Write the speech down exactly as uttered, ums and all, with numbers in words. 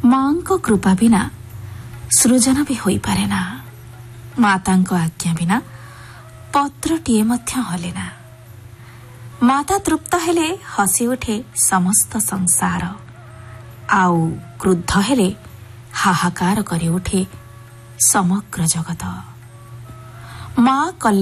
ମାଙ୍କ କୃପା ବିନା ସୃଜନ ବି ହୋଇପାରେ ନା। ମାତାଙ୍କ ଆଜ୍ଞା ବିନା ପତ୍ରଟିଏ ମଧ୍ୟ ହଲେ ନା। ମାତା ତୃପ୍ତ ହେଲେ ହସି ଉଠେ ସମସ୍ତ ସଂସାର, ଆଉ କ୍ରୁଦ୍ଧ ହେଲେ ହାହାକାର କରି ଉଠେ ସମଗ୍ର ଜଗତ। ମା